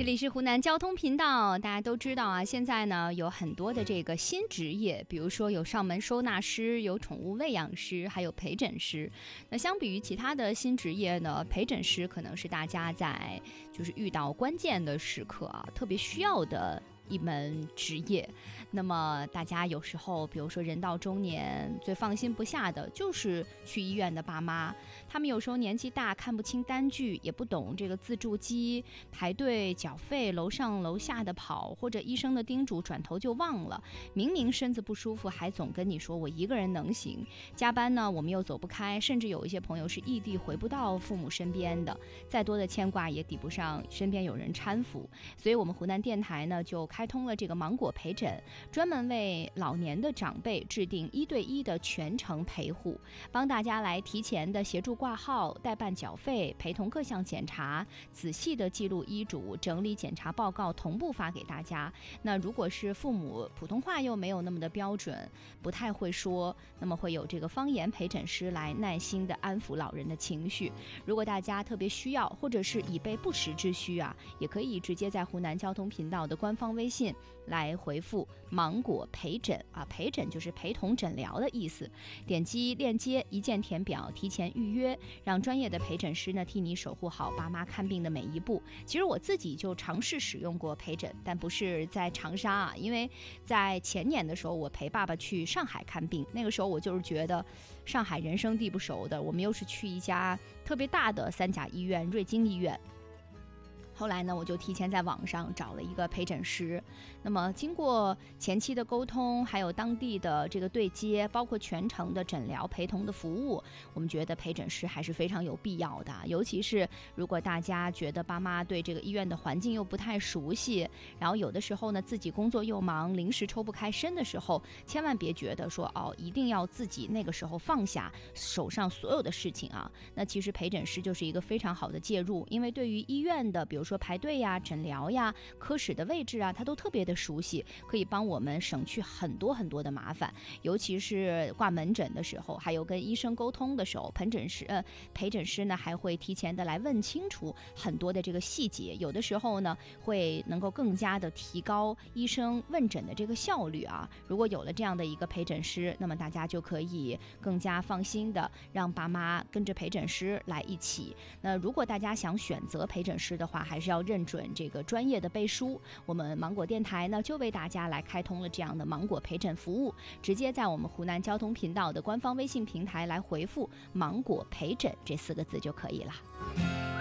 这里是湖南交通频道，大家都知道啊，现在呢有很多的这个新职业，比如说有上门收纳师，有宠物喂养师，还有陪诊师。那相比于其他的新职业呢，陪诊师可能是大家在就是遇到关键的时刻啊，特别需要的一门职业。那么大家有时候比如说人到中年，最放心不下的就是去医院的爸妈，他们有时候年纪大，看不清单据，也不懂这个自助机，排队缴费，楼上楼下的跑，或者医生的叮嘱转头就忘了，明明身子不舒服还总跟你说我一个人能行，加班呢我们又走不开，甚至有一些朋友是异地回不到父母身边的，再多的牵挂也抵不上身边有人搀扶。所以我们湖南电台呢就开通了这个芒果陪诊，专门为老年的长辈制定1对1的全程陪护，帮大家来提前的协助挂号、代办缴费、陪同各项检查，仔细的记录医嘱，整理检查报告，同步发给大家。那如果是父母普通话又没有那么的标准，不太会说，那么会有这个方言陪诊师来耐心的安抚老人的情绪。如果大家特别需要，或者是以备不时之需啊，也可以直接在湖南交通频道的官方微信来回复芒果陪诊啊，陪诊就是陪同诊疗的意思，点击链接一键填表，提前预约，让专业的陪诊师呢替你守护好爸妈看病的每一步。其实我自己就尝试使用过陪诊，但不是在长沙啊，因为在前年的时候我陪爸爸去上海看病，那个时候我就是觉得上海人生地不熟的，我们又是去一家特别大的3甲医院瑞金医院。后来呢，我就提前在网上找了一个陪诊师，那么经过前期的沟通，还有当地的这个对接，包括全程的诊疗陪同的服务，我们觉得陪诊师还是非常有必要的。尤其是如果大家觉得爸妈对这个医院的环境又不太熟悉，然后有的时候呢自己工作又忙，临时抽不开身的时候，千万别觉得说一定要自己那个时候放下手上所有的事情啊。那其实陪诊师就是一个非常好的介入，因为对于医院的比如说排队呀、诊疗呀、科室的位置啊，他都特别的熟悉，可以帮我们省去很多很多的麻烦。尤其是挂门诊的时候，还有跟医生沟通的时候，陪诊师呢还会提前的来问清楚很多的这个细节，有的时候呢会能够更加的提高医生问诊的这个效率啊。如果有了这样的一个陪诊师，那么大家就可以更加放心的让爸妈跟着陪诊师来一起。那如果大家想选择陪诊师的话，还是要认准这个专业的背书。我们芒果电台呢就为大家来开通了这样的芒果陪诊服务，直接在我们湖南交通频道的官方微信平台来回复芒果陪诊这4个字就可以了。